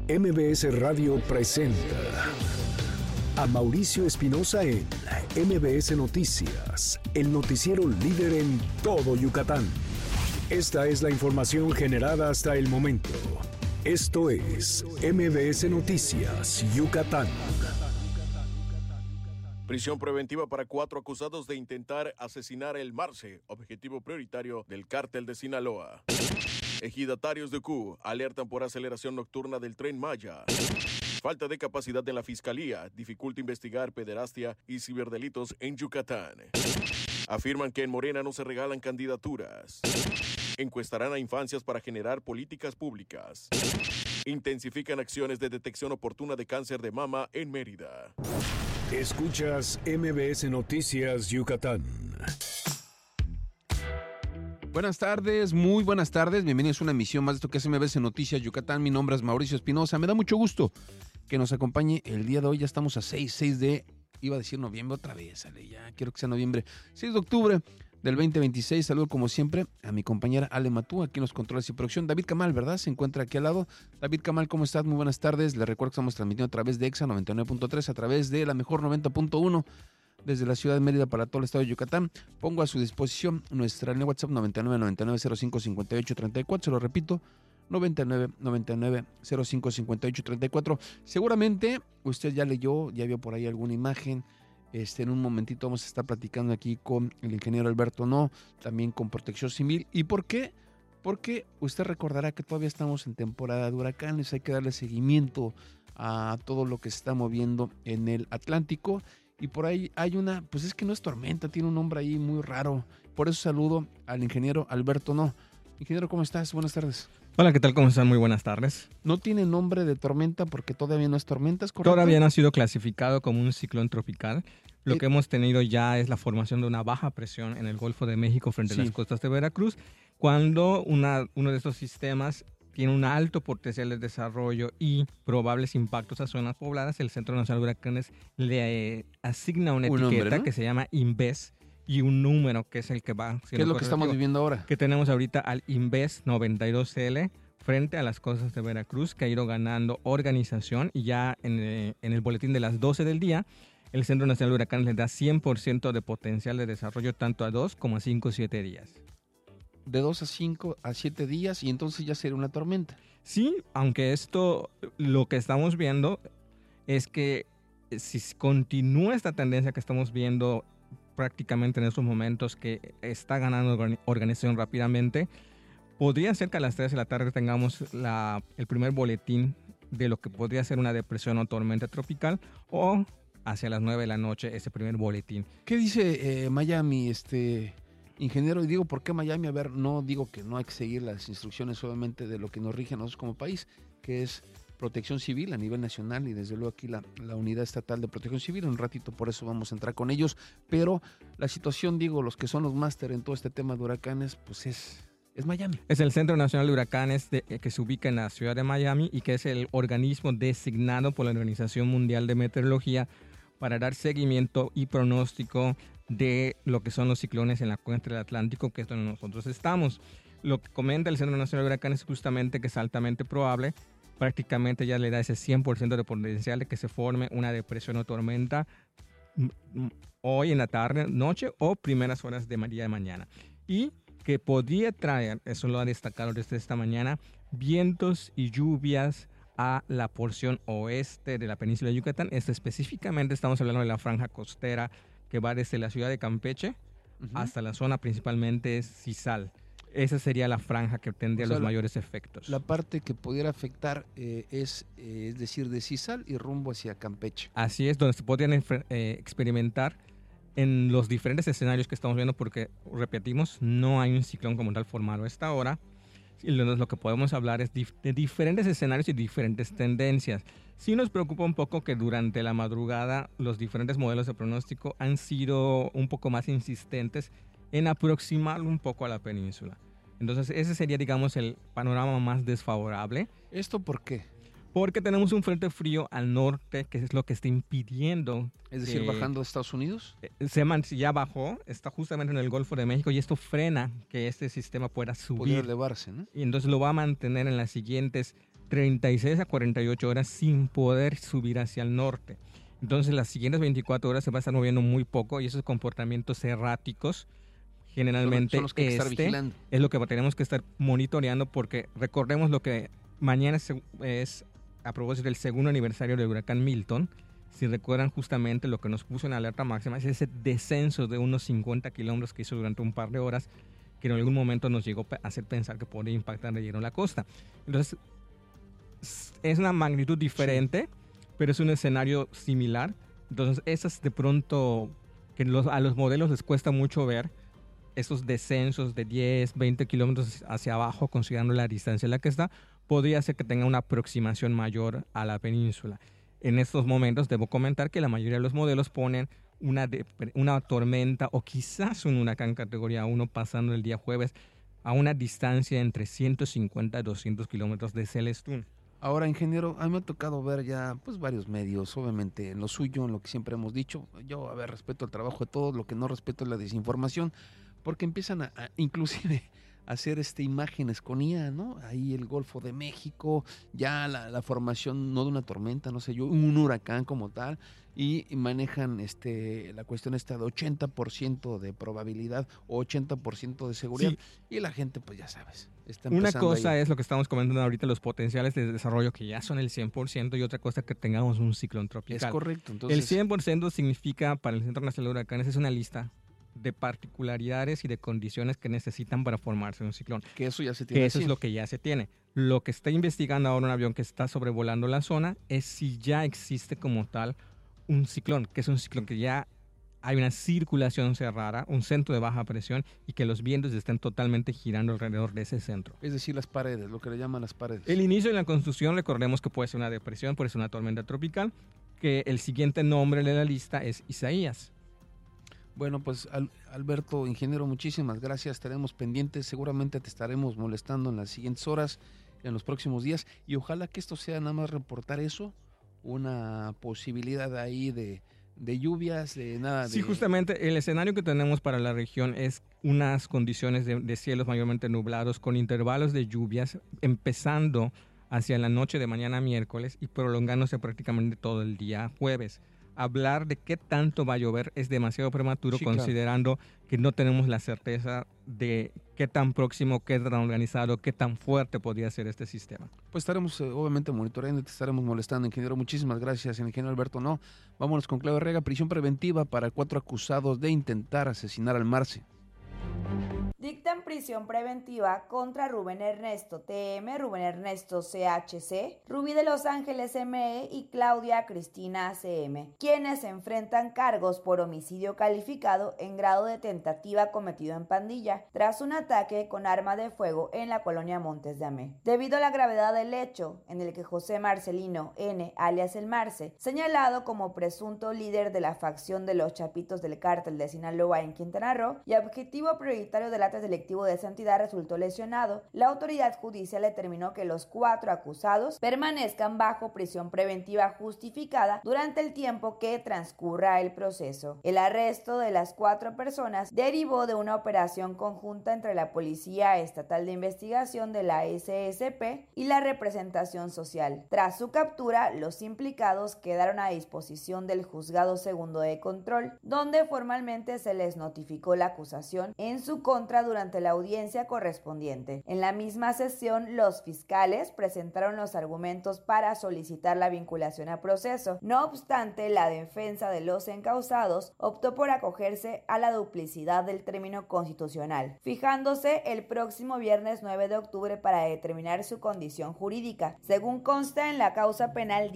MBS Radio presenta a Mauricio Espinosa en MBS Noticias, el noticiero líder en todo Yucatán. Esta es la información generada hasta el momento. Esto es MBS Noticias, Yucatán. Prisión preventiva para 4 acusados de intentar asesinar el Marce, objetivo prioritario del cártel de Sinaloa. Ejidatarios de Q alertan por aceleración nocturna del Tren Maya. Falta de capacidad en la Fiscalía dificulta investigar pederastia y ciberdelitos en Yucatán. Afirman que en Morena no se regalan candidaturas. Encuestarán a infancias para generar políticas públicas. Intensifican acciones de detección oportuna de cáncer de mama en Mérida. Escuchas MBS Noticias Yucatán. Buenas tardes, muy buenas tardes. Bienvenidos a una emisión más de esto que es MBS Noticias Yucatán. Mi nombre es Mauricio Espinosa. Me da mucho gusto que nos acompañe el día de hoy. Ya estamos a 6 de, iba a decir noviembre otra vez, ya quiero que sea noviembre. 6 de octubre del 2026. Saludo como siempre a mi compañera Ale Matú, aquí en los controles y producción. David Camal, ¿verdad? Se encuentra aquí al lado. David Camal, ¿cómo estás? Muy buenas tardes. Les recuerdo que estamos transmitiendo a través de EXA 99.3, a través de la mejor 90.1. Desde la ciudad de Mérida para todo el estado de Yucatán. Pongo a su disposición nuestra línea WhatsApp 9999055834. Se lo repito, 9999055834. Seguramente usted ya leyó, ya vio por ahí alguna imagen. En un momentito vamos a estar platicando aquí con el ingeniero Alberto No, también con Protección Civil. ¿Y por qué? Porque usted recordará que todavía estamos en temporada de huracanes. Hay que darle seguimiento a todo lo que se está moviendo en el Atlántico. Y por ahí hay una, pues es que no es tormenta, tiene un nombre ahí muy raro. Por eso saludo al ingeniero Alberto No. Ingeniero, ¿cómo estás? Buenas tardes. Hola, ¿qué tal? ¿Cómo están? Muy buenas tardes. No tiene nombre de tormenta porque todavía no es tormenta, ¿es correcto? Todavía no ha sido clasificado como un ciclón tropical. Lo que hemos tenido ya es la formación de una baja presión en el Golfo de México frente a las costas de Veracruz, cuando uno de estos sistemas tiene un alto potencial de desarrollo y probables impactos a zonas pobladas. El Centro Nacional de Huracanes le asigna una etiqueta nombre, ¿no? Que se llama INVES y un número que es el que va. ¿Qué es lo que estamos viviendo ahora? Que tenemos ahorita al INVES 92L frente a las costas de Veracruz, que ha ido ganando organización, y ya en el boletín de las 12 del día, el Centro Nacional de Huracanes le da 100% de potencial de desarrollo tanto a 2 como a 5 o 7 días. De 2 a 5 a 7 días y entonces ya sería una tormenta. Sí, aunque esto, lo que estamos viendo es que si continúa esta tendencia que estamos viendo prácticamente en estos momentos, que está ganando organización rápidamente, podría ser que a las 3 de la tarde tengamos el primer boletín de lo que podría ser una depresión o tormenta tropical, o hacia las 9 de la noche ese primer boletín. ¿Qué dice Miami, ingeniero? Y digo, ¿por qué Miami? A ver, no digo que no hay que seguir las instrucciones obviamente de lo que nos rige a nosotros como país, que es Protección Civil a nivel nacional y desde luego aquí la Unidad Estatal de Protección Civil. Un ratito por eso vamos a entrar con ellos, pero la situación, digo, los que son los máster en todo este tema de huracanes, pues es Miami. Es el Centro Nacional de Huracanes que se ubica en la ciudad de Miami y que es el organismo designado por la Organización Mundial de Meteorología para dar seguimiento y pronóstico de lo que son los ciclones en la cuenca del Atlántico, que es donde nosotros estamos. Lo que comenta el Centro Nacional de Huracanes es justamente que es altamente probable, prácticamente ya le da ese 100% de potencial de que se forme una depresión o tormenta hoy en la tarde, noche o primeras horas de día de mañana. Y que podría traer, eso lo ha destacado desde esta mañana, vientos y lluvias a la porción oeste de la península de Yucatán. Específicamente estamos hablando de la franja costera que va desde la ciudad de Campeche hasta la zona principalmente Cizal. Esa sería la franja que tendría los mayores efectos. La parte que pudiera afectar es decir, de Cizal y rumbo hacia Campeche. Así es, donde se podrían experimentar en los diferentes escenarios que estamos viendo, porque, repetimos, no hay un ciclón como tal formado a esta hora. Y lo que podemos hablar es de diferentes escenarios y diferentes tendencias. Sí nos preocupa un poco que durante la madrugada los diferentes modelos de pronóstico han sido un poco más insistentes en aproximarlo un poco a la península. Entonces ese sería, digamos, el panorama más desfavorable. ¿Esto por qué? Porque tenemos un frente frío al norte, que es lo que está impidiendo. Es decir, bajando de Estados Unidos. Ya bajó, está justamente en el Golfo de México y esto frena que este sistema pueda subir. Puede elevarse, ¿no? Y entonces lo va a mantener en las siguientes 36 a 48 horas sin poder subir hacia el norte. Entonces las siguientes 24 horas se va a estar moviendo muy poco y esos comportamientos erráticos generalmente son los que hay que estar vigilando. Es lo que tenemos que estar monitoreando, porque recordemos lo que mañana es a propósito del segundo aniversario del huracán Milton. Si recuerdan, justamente lo que nos puso en alerta máxima es ese descenso de unos 50 kilómetros que hizo durante un par de horas, que en algún momento nos llegó a hacer pensar que podría impactar de lleno la costa. Entonces, es una magnitud diferente, pero es un escenario similar. Entonces, esas de pronto, que a los modelos les cuesta mucho ver esos descensos de 10, 20 kilómetros hacia abajo, considerando la distancia en la que está, podría ser que tenga una aproximación mayor a la península. En estos momentos debo comentar que la mayoría de los modelos ponen una tormenta o quizás un huracán categoría 1 pasando el día jueves a una distancia entre 150 a 200 kilómetros de Celestún. Ahora, ingeniero, a mí me ha tocado ver ya pues varios medios, obviamente en lo suyo, en lo que siempre hemos dicho. Yo, respeto el trabajo de todos, lo que no respeto es la desinformación, porque empiezan a inclusive hacer imágenes con IA, ¿no? Ahí el Golfo de México, ya la formación no de una tormenta, no sé yo, un huracán como tal, y manejan la cuestión de 80% de probabilidad o 80% de seguridad, sí. Y la gente, pues ya sabes, está empezando. Una cosa es lo que estamos comentando ahorita, los potenciales de desarrollo que ya son el 100%, y otra cosa que tengamos un ciclón tropical. Es correcto. Entonces, el 100% significa, para el Centro Nacional de Huracanes, es una lista de particularidades y de condiciones que necesitan para formarse un ciclón. Que eso ya se tiene. Que eso es lo que ya se tiene. Lo que está investigando ahora un avión que está sobrevolando la zona es si ya existe como tal un ciclón, que es un ciclón que ya hay una circulación cerrada, un centro de baja presión, y que los vientos estén totalmente girando alrededor de ese centro. Es decir, las paredes, lo que le llaman las paredes. El inicio de la construcción, recordemos que puede ser una depresión, puede ser una tormenta tropical, que el siguiente nombre de la lista es Isaías. Bueno, pues Alberto, ingeniero, muchísimas gracias. Estaremos pendientes, seguramente te estaremos molestando en las siguientes horas, en los próximos días, y ojalá que esto sea nada más reportar eso, una posibilidad ahí de lluvias, de nada. Sí, justamente el escenario que tenemos para la región es unas condiciones de cielos mayormente nublados, con intervalos de lluvias empezando hacia la noche de mañana miércoles y prolongándose prácticamente todo el día jueves. Hablar de qué tanto va a llover es demasiado prematuro, sí, considerando claro, que no tenemos la certeza de qué tan próximo, qué tan organizado, qué tan fuerte podría ser este sistema. Pues estaremos obviamente monitoreando, te estaremos molestando, ingeniero. Muchísimas gracias, ingeniero Alberto. No, vámonos con Claudia Arriaga. Prisión preventiva para 4 acusados de intentar asesinar al Marce. Dictan prisión preventiva contra Rubén Ernesto TM, Rubén Ernesto CHC, Rubí de Los Ángeles ME y Claudia Cristina CM, quienes enfrentan cargos por homicidio calificado en grado de tentativa cometido en pandilla, tras un ataque con arma de fuego en la colonia Montes de Amé. Debido a la gravedad del hecho, en el que José Marcelino N., alias El Marce, señalado como presunto líder de la facción de los Chapitos del Cártel de Sinaloa en Quintana Roo y objetivo prioritario del acto delictivo de esa entidad, resultó lesionado, la autoridad judicial determinó que los 4 acusados permanezcan bajo prisión preventiva justificada durante el tiempo que transcurra el proceso. El arresto de las 4 personas derivó de una operación conjunta entre la Policía Estatal de Investigación de la SSP y la Representación Social. Tras su captura, los implicados quedaron a disposición del Juzgado Segundo de Control, donde formalmente se les notificó la acusación en su contra durante la audiencia correspondiente. En la misma sesión, los fiscales presentaron los argumentos para solicitar la vinculación a proceso. No obstante, la defensa de los encausados optó por acogerse a la duplicidad del término constitucional, fijándose el próximo viernes 9 de octubre para determinar su condición jurídica. Según consta en la causa penal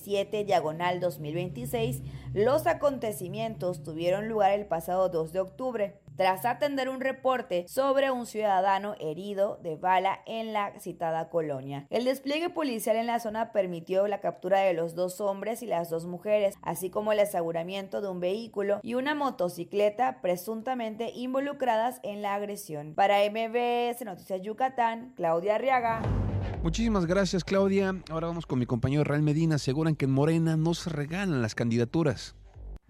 17/2026, los acontecimientos tuvieron lugar el pasado 2 de octubre. Tras atender un reporte sobre un ciudadano herido de bala en la citada colonia. El despliegue policial en la zona permitió la captura de los 2 hombres y las 2 mujeres, así como el aseguramiento de un vehículo y una motocicleta presuntamente involucradas en la agresión. Para MBS Noticias Yucatán, Claudia Arriaga. Muchísimas gracias, Claudia. Ahora vamos con mi compañero Rael Medina. Aseguran que en Morena no se regalan las candidaturas.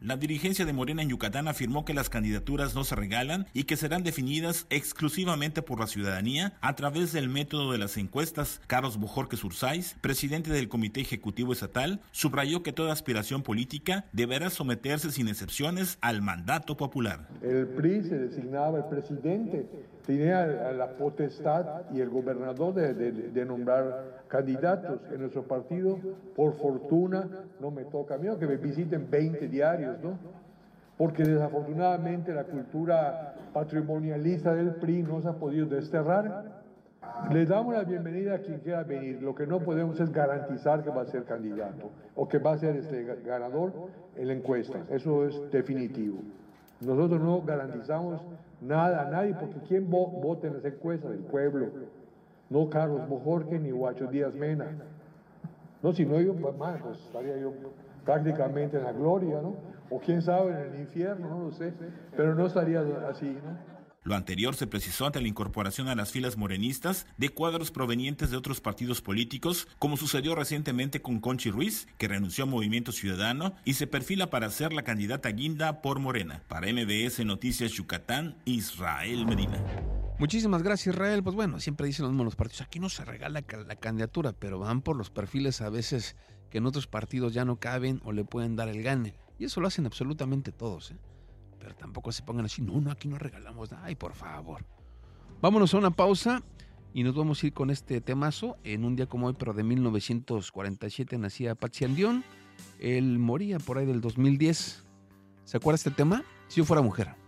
La dirigencia de Morena en Yucatán afirmó que las candidaturas no se regalan y que serán definidas exclusivamente por la ciudadanía a través del método de las encuestas. Carlos Bojorquez Urzáiz, presidente del Comité Ejecutivo Estatal, subrayó que toda aspiración política deberá someterse sin excepciones al mandato popular. El PRI se designaba el presidente, tenía la potestad y el gobernador de nombrar candidatos. En nuestro partido, por fortuna, no me toca a mí, que me visiten 20 diarios, ¿no? Porque desafortunadamente la cultura patrimonialista del PRI no se ha podido desterrar. Le damos la bienvenida a quien quiera venir. Lo que no podemos es garantizar que va a ser candidato o que va a ser ganador en la encuesta. Eso es definitivo. Nosotros no garantizamos nada a nadie, porque ¿quién vota en las encuestas? El pueblo. No Carlos Bojorquez ni Huacho Díaz Mena. No, si no yo, pues estaría yo prácticamente en la gloria, ¿no? O quién sabe, en el infierno, no lo sé. Pero no estaría así, ¿no? Lo anterior se precisó ante la incorporación a las filas morenistas de cuadros provenientes de otros partidos políticos, como sucedió recientemente con Conchi Ruiz, que renunció a Movimiento Ciudadano y se perfila para ser la candidata guinda por Morena. Para MBS Noticias Yucatán, Israel Medina. Muchísimas gracias, Israel. Pues bueno, siempre dicen los mismos los partidos, aquí no se regala la candidatura, pero van por los perfiles a veces que en otros partidos ya no caben o le pueden dar el gane. Y eso lo hacen absolutamente todos, ¿eh? Pero tampoco se pongan así, no, aquí no regalamos nada. Ay, por favor. Vámonos a una pausa y nos vamos a ir con este temazo. En un día como hoy, pero de 1947, nacía Patsy Andión. Él moría por ahí del 2010. ¿Se acuerda este tema? Si yo fuera mujer.